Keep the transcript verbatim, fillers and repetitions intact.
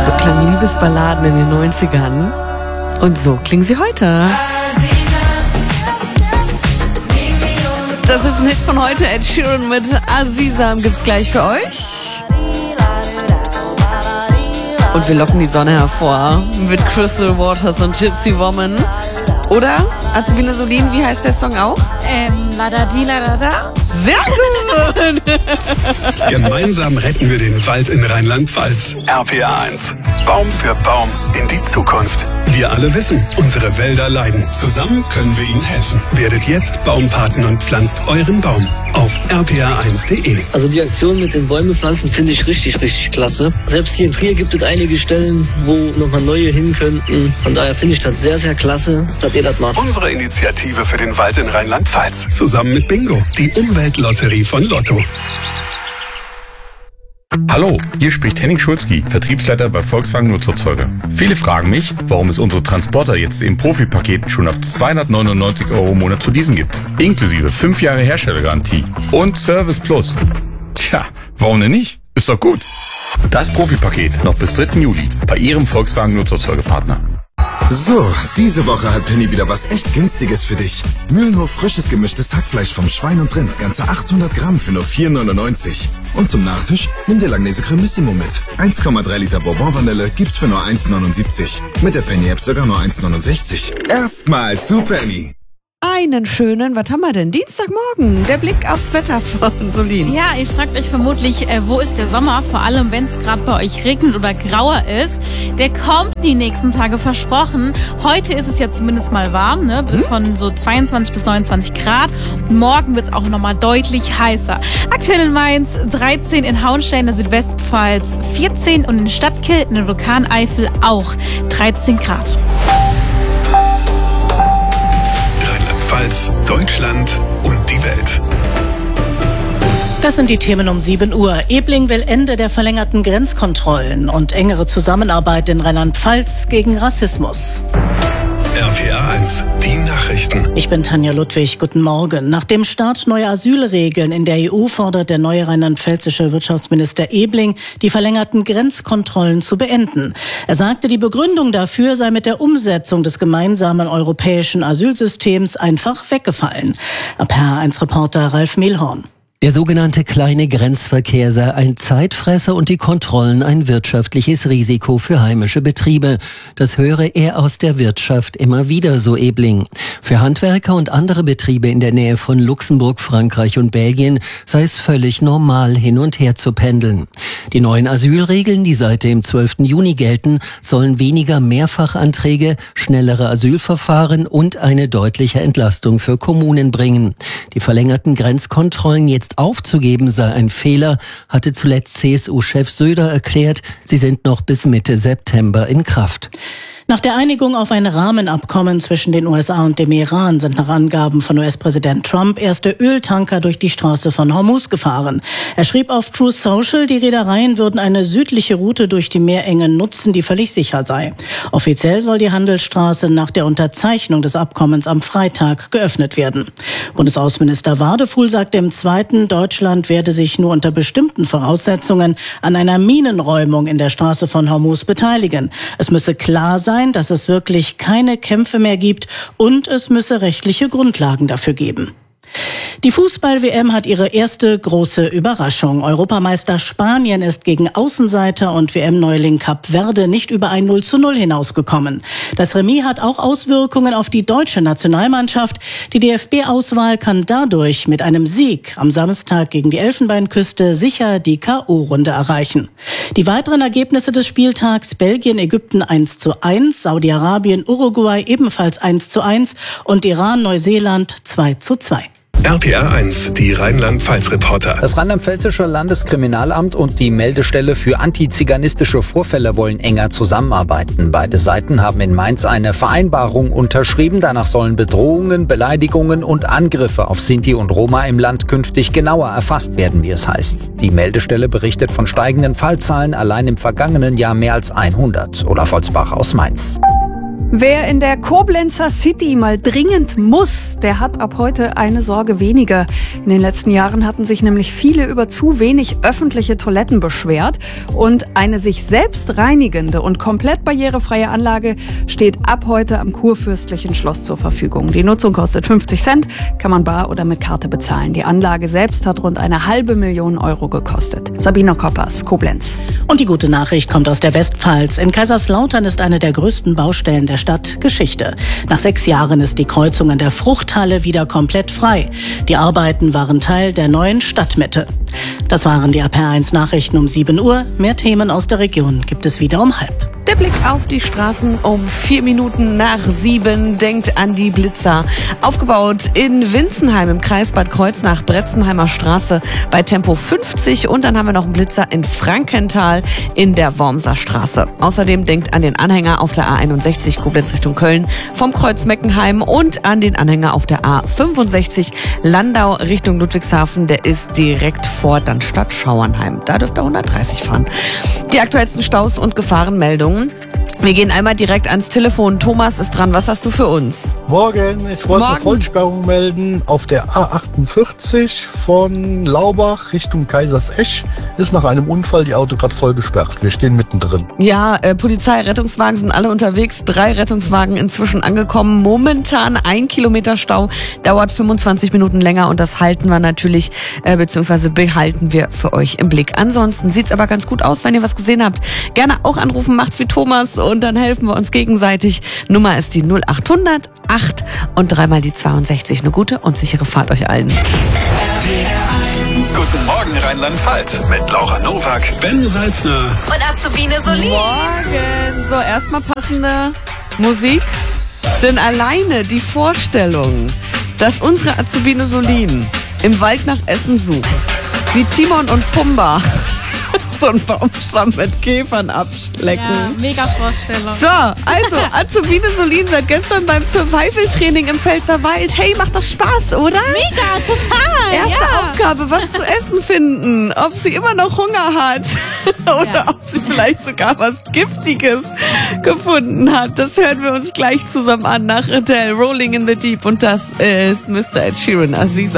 So klangen Liebesballaden in den neunzigern. Und so klingen sie heute. Das ist ein Hit von heute. Ed Sheeran mit Azizam gibt's gleich für euch. Und wir locken die Sonne hervor mit Crystal Waters und Gypsy Woman. Oder, Azubine Solin, wie heißt der Song auch? Ähm, Ladadi, Ladada. Sehr gut! Gemeinsam retten wir den Wald in Rheinland-Pfalz. R P A eins. Baum für Baum in die Zukunft. Wir alle wissen, unsere Wälder leiden. Zusammen können wir ihnen helfen. Werdet jetzt Baumpaten und pflanzt euren Baum auf r p a eins punkt d e. Also die Aktion mit den Bäume pflanzen finde ich richtig, richtig klasse. Selbst hier in Trier gibt es einige Stellen, wo nochmal neue hin könnten. Von daher finde ich das sehr, sehr klasse, dass ihr das macht. Unsere Initiative für den Wald in Rheinland-Pfalz. Zusammen mit Bingo, die Umweltlotterie von Lotto. Hallo, hier spricht Henning Schulzki, Vertriebsleiter bei Volkswagen Nutzerzeuger. Viele fragen mich, warum es unsere Transporter jetzt im Profipaket schon ab zweihundertneunundneunzig Euro im Monat zu leasen gibt. Inklusive fünf Jahre Herstellergarantie und Service Plus. Tja, warum denn nicht? Ist doch gut. Das Profipaket noch bis dritten Juli bei Ihrem Volkswagen Nutzerzeugerpartner. So, diese Woche hat Penny wieder was echt Günstiges für dich. Mühlenhof frisches gemischtes Hackfleisch vom Schwein und Rind, ganze achthundert Gramm für nur vier neunundneunzig. Und zum Nachtisch nimm dir Langnese Cremissimo mit. eins Komma drei Liter Bourbon-Vanille gibt's für nur eins neunundsiebzig. Mit der Penny-App sogar nur eins neunundsechzig. Erstmal zu Penny. Einen schönen, was haben wir denn? Dienstagmorgen, der Blick aufs Wetter von Solin. Ja, ihr fragt euch vermutlich, äh, wo ist der Sommer? Vor allem, wenn es gerade bei euch regnet oder grauer ist. Der kommt die nächsten Tage, versprochen. Heute ist es ja zumindest mal warm, ne? Hm? Von so zweiundzwanzig bis neunundzwanzig Grad. Morgen wird es auch nochmal deutlich heißer. Aktuell in Mainz dreizehn, in Hauenstein, der Südwestpfalz vierzehn und in Stadtkill, in der Vulkaneifel auch dreizehn Grad. Rheinland-Pfalz, Deutschland und die Welt. Das sind die Themen um sieben Uhr. Ebling will Ende der verlängerten Grenzkontrollen und engere Zusammenarbeit in Rheinland-Pfalz gegen Rassismus. R P A eins, die Nachrichten. Ich bin Tanja Ludwig, guten Morgen. Nach dem Start neuer Asylregeln in der E U fordert der neue rheinland-pfälzische Wirtschaftsminister Ebling, die verlängerten Grenzkontrollen zu beenden. Er sagte, die Begründung dafür sei mit der Umsetzung des gemeinsamen europäischen Asylsystems einfach weggefallen. R P A eins Reporter Ralf Mehlhorn. Der sogenannte kleine Grenzverkehr sei ein Zeitfresser und die Kontrollen ein wirtschaftliches Risiko für heimische Betriebe. Das höre er aus der Wirtschaft immer wieder, so Ebling. Für Handwerker und andere Betriebe in der Nähe von Luxemburg, Frankreich und Belgien sei es völlig normal, hin und her zu pendeln. Die neuen Asylregeln, die seit dem zwölften Juni gelten, sollen weniger Mehrfachanträge, schnellere Asylverfahren und eine deutliche Entlastung für Kommunen bringen. Die verlängerten Grenzkontrollen jetzt aufzugeben sei ein Fehler, hatte zuletzt C S U-Chef Söder erklärt. Sie sind noch bis Mitte September in Kraft. Nach der Einigung auf ein Rahmenabkommen zwischen den U S A und dem Iran sind nach Angaben von U S-Präsident Trump erste Öltanker durch die Straße von Hormuz gefahren. Er schrieb auf Truth Social, die Reedereien würden eine südliche Route durch die Meerengen nutzen, die völlig sicher sei. Offiziell soll die Handelsstraße nach der Unterzeichnung des Abkommens am Freitag geöffnet werden. Bundesaußenminister Wadefuhl sagte im Zweiten, Deutschland werde sich nur unter bestimmten Voraussetzungen an einer Minenräumung in der Straße von Hormuz beteiligen. Es müsse klar sein, dass es wirklich keine Kämpfe mehr gibt und es müsse rechtliche Grundlagen dafür geben. Die Fußball-W M hat ihre erste große Überraschung. Europameister Spanien ist gegen Außenseiter und W M-Neuling Kap Verde nicht über ein null zu null hinausgekommen. Das Remis hat auch Auswirkungen auf die deutsche Nationalmannschaft. Die D F B-Auswahl kann dadurch mit einem Sieg am Samstag gegen die Elfenbeinküste sicher die K O-Runde erreichen. Die weiteren Ergebnisse des Spieltags: Belgien, Ägypten eins zu eins, Saudi-Arabien, Uruguay ebenfalls eins zu eins und Iran, Neuseeland zwei zu zwei. R P A eins, die Rheinland-Pfalz-Reporter. Das Rheinland-Pfälzische Landeskriminalamt und die Meldestelle für antiziganistische Vorfälle wollen enger zusammenarbeiten. Beide Seiten haben in Mainz eine Vereinbarung unterschrieben. Danach sollen Bedrohungen, Beleidigungen und Angriffe auf Sinti und Roma im Land künftig genauer erfasst werden, wie es heißt. Die Meldestelle berichtet von steigenden Fallzahlen, allein im vergangenen Jahr mehr als hundert. Olaf Holzbach aus Mainz. Wer in der Koblenzer City mal dringend muss, der hat ab heute eine Sorge weniger. In den letzten Jahren hatten sich nämlich viele über zu wenig öffentliche Toiletten beschwert. Und eine sich selbst reinigende und komplett barrierefreie Anlage steht ab heute am Kurfürstlichen Schloss zur Verfügung. Die Nutzung kostet fünfzig Cent, kann man bar oder mit Karte bezahlen. Die Anlage selbst hat rund eine halbe Million Euro gekostet. Sabine Koppers, Koblenz. Und die gute Nachricht kommt aus der Westpfalz. In Kaiserslautern ist eine der größten Baustellen der Stadt Geschichte. Nach sechs Jahren ist die Kreuzung an der Fruchthalle wieder komplett frei. Die Arbeiten waren Teil der neuen Stadtmitte. Das waren die R P R eins Nachrichten um sieben Uhr. Mehr Themen aus der Region gibt es wieder um halb. Der Blick auf die Straßen um vier Minuten nach sieben. Denkt an die Blitzer. Aufgebaut in Winzenheim im Kreis Bad Kreuznach, Bretzenheimer Straße bei Tempo fünfzig. Und dann haben wir noch einen Blitzer in Frankenthal in der Wormser Straße. Außerdem denkt an den Anhänger auf der A einundsechzig Koblenz Richtung Köln vom Kreuz Meckenheim und an den Anhänger auf der A fünfundsechzig Landau Richtung Ludwigshafen. Der ist direkt vor dann Stadt Schauernheim. Da dürft ihr hundertdreißig fahren. Die aktuellsten Staus und Gefahrenmeldungen. Wir gehen einmal direkt ans Telefon. Thomas ist dran. Was hast du für uns? Morgen. Ich wollte eine Vollsperrung melden auf der A achtundvierzig von Laubach Richtung Kaisersesch. Ist nach einem Unfall die Auto gerade voll gesperrt. Wir stehen mittendrin. Ja, äh, Polizei, Rettungswagen sind alle unterwegs. Drei Rettungswagen inzwischen angekommen. Momentan ein Kilometer Stau. Dauert fünfundzwanzig Minuten länger und das halten wir natürlich, äh, beziehungsweise behalten wir für euch im Blick. Ansonsten sieht's aber ganz gut aus, wenn ihr was gesehen habt. Gerne auch anrufen, macht's wie Thomas und dann helfen wir uns gegenseitig. Nummer ist die null achthundert acht und dreimal die zweiundsechzig. Eine gute und sichere Fahrt euch allen. Guten Morgen Rheinland-Pfalz mit Laura Nowak, Ben Salzner Und Azubine Solin. Morgen. So, erstmal passende Musik. Denn alleine die Vorstellung, dass unsere Azubine Solin im Wald nach Essen sucht, wie Timon und Pumba so einen Baumstamm mit Käfern abschlecken. Ja, mega Vorstellung. So, also Azubine Solin seit gestern beim Survival-Training im Pfälzerwald. Hey, macht doch Spaß, oder? Mega, total. Erste ja. Aufgabe, was zu essen finden. Ob sie immer noch Hunger hat oder ja. ob sie vielleicht sogar was Giftiges gefunden hat. Das hören wir uns gleich zusammen an nach Adele, Rolling in the Deep. Und das ist Mister Ed Sheeran, Aziza.